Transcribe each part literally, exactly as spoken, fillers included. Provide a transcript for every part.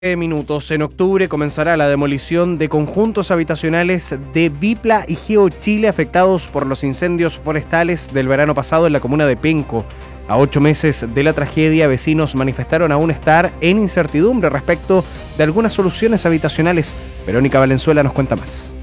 Minutos. En octubre comenzará la demolición de conjuntos habitacionales de Vipla y GeoChile afectados por los incendios forestales del verano pasado en la comuna de Penco. A ocho meses de la tragedia, vecinos manifestaron aún estar en incertidumbre respecto de algunas soluciones habitacionales. Verónica Valenzuela nos cuenta más.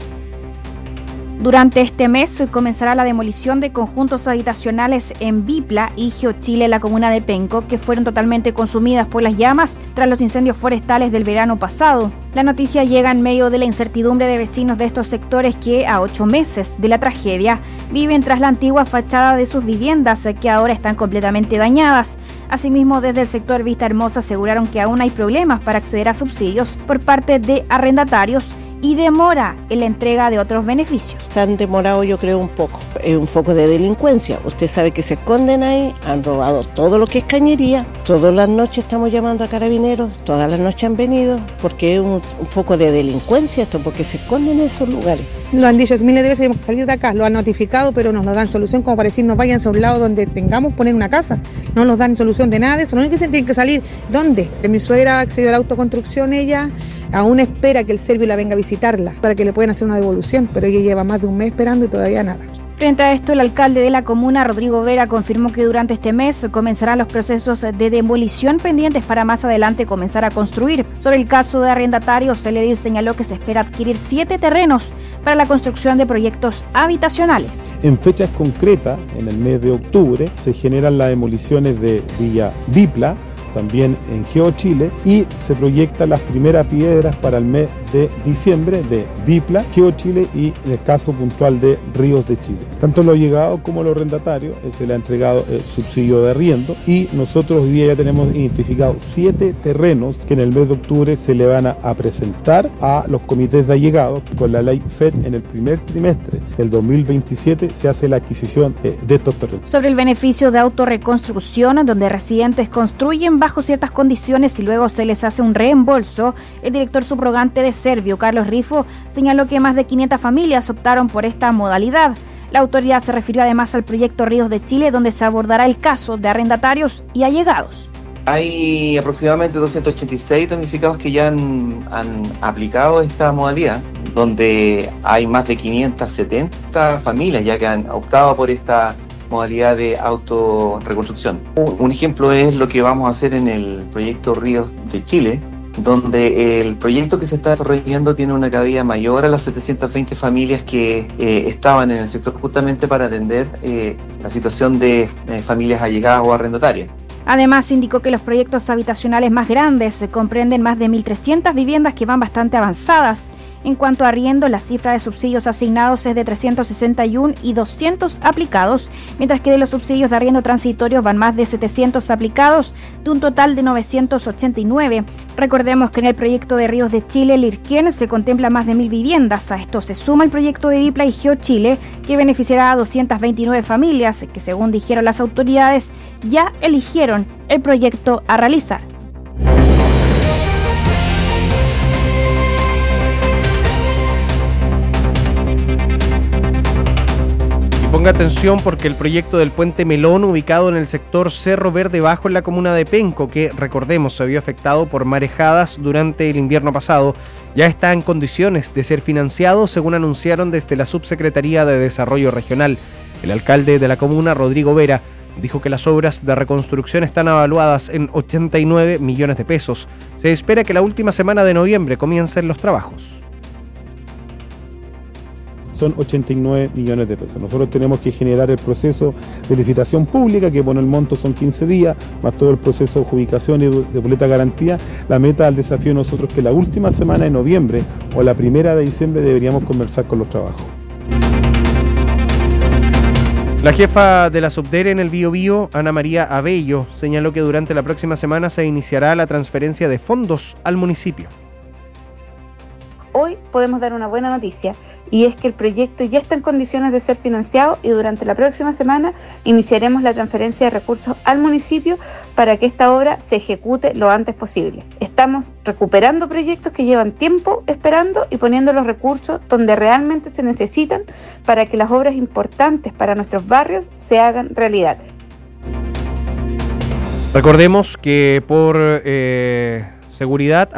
Durante este mes comenzará la demolición de conjuntos habitacionales en Vipla y GeoChile, la comuna de Penco, que fueron totalmente consumidas por las llamas tras los incendios forestales del verano pasado. La noticia llega en medio de la incertidumbre de vecinos de estos sectores que, a ocho meses de la tragedia, viven tras la antigua fachada de sus viviendas, que ahora están completamente dañadas. Asimismo, desde el sector Vista Hermosa aseguraron que aún hay problemas para acceder a subsidios por parte de arrendatarios y demora en la entrega de otros beneficios. Se han demorado, yo creo, un poco. Es un foco de delincuencia. Usted sabe que se esconden ahí, han robado todo lo que es cañería. Todas las noches estamos llamando a carabineros, todas las noches han venido, porque es un, un foco de delincuencia esto, porque se esconden en esos lugares. Lo han dicho miles de veces, tenemos que salir de acá, lo han notificado, pero nos lo dan solución como para decirnos váyanse a un lado donde tengamos poner una casa. No nos dan solución de nada de eso, no es que se tienen que salir. ¿Dónde? Mi suegra ha accedido a la autoconstrucción, ella aún espera que el Servio la venga a visitarla para que le puedan hacer una devolución, pero ella lleva más de un mes esperando y todavía nada. Frente a esto, el alcalde de la comuna, Rodrigo Vera, confirmó que durante este mes comenzarán los procesos de demolición pendientes para más adelante comenzar a construir. Sobre el caso de arrendatarios, el edil señaló que se espera adquirir siete terrenos para la construcción de proyectos habitacionales. En fechas concretas, en el mes de octubre, se generan las demoliciones de Villa Vipla, también en GeoChile, y se proyectan las primeras piedras para el mes de diciembre de Vipla, GeoChile y en el caso puntual de Ríos de Chile. Tanto los allegados como los arrendatarios eh, se le ha entregado el subsidio de arriendo y nosotros hoy día ya tenemos identificados siete terrenos que en el mes de octubre se le van a, a presentar a los comités de allegados. Con la ley F E D en el primer trimestre del dos mil veintisiete se hace la adquisición eh, de estos terrenos. Sobre el beneficio de autorreconstrucción, donde residentes construyen bajo ciertas condiciones y luego se les hace un reembolso, el director subrogante de Servio, Carlos Rifo, señaló que más de quinientas familias optaron por esta modalidad. La autoridad se refirió además al proyecto Ríos de Chile, donde se abordará el caso de arrendatarios y allegados. Hay aproximadamente doscientos ochenta y seis damnificados que ya han, han aplicado esta modalidad, donde hay más de quinientas setenta familias ya que han optado por esta modalidad de autorreconstrucción. Un ejemplo es lo que vamos a hacer en el proyecto Ríos de Chile, donde el proyecto que se está desarrollando tiene una cabida mayor a las setecientas veinte familias que eh, estaban en el sector justamente para atender eh, la situación de eh, familias allegadas o arrendatarias. Además, indicó que los proyectos habitacionales más grandes comprenden más de mil trescientas viviendas que van bastante avanzadas. En cuanto a arriendo, la cifra de subsidios asignados es de trescientos sesenta y uno y doscientos aplicados, mientras que de los subsidios de arriendo transitorios van más de setecientos aplicados, de un total de novecientos ochenta y nueve. Recordemos que en el proyecto de Ríos de Chile, Lirquén, se contempla más de mil viviendas. A esto se suma el proyecto de Vipla y GeoChile, que beneficiará a doscientas veintinueve familias, que según dijeron las autoridades, ya eligieron el proyecto a realizar. Ponga atención porque el proyecto del Puente Melón, ubicado en el sector Cerro Verde Bajo en la comuna de Penco, que recordemos se vio afectado por marejadas durante el invierno pasado, ya está en condiciones de ser financiado, según anunciaron desde la Subsecretaría de Desarrollo Regional. El alcalde de la comuna, Rodrigo Vera, dijo que las obras de reconstrucción están evaluadas en ochenta y nueve millones de pesos. Se espera que la última semana de noviembre comiencen los trabajos. Son ochenta y nueve millones de pesos. Nosotros tenemos que generar el proceso de licitación pública, que por el monto son quince días, más todo el proceso de adjudicación y de boleta garantía. La meta del desafío de nosotros es que la última semana de noviembre o la primera de diciembre deberíamos comenzar con los trabajos. La jefa de la Subdere en el Biobío, Ana María Abello, señaló que durante la próxima semana se iniciará la transferencia de fondos al municipio. Hoy podemos dar una buena noticia y es que el proyecto ya está en condiciones de ser financiado y durante la próxima semana iniciaremos la transferencia de recursos al municipio para que esta obra se ejecute lo antes posible. Estamos recuperando proyectos que llevan tiempo esperando y poniendo los recursos donde realmente se necesitan para que las obras importantes para nuestros barrios se hagan realidad. Recordemos que por... Eh seguridad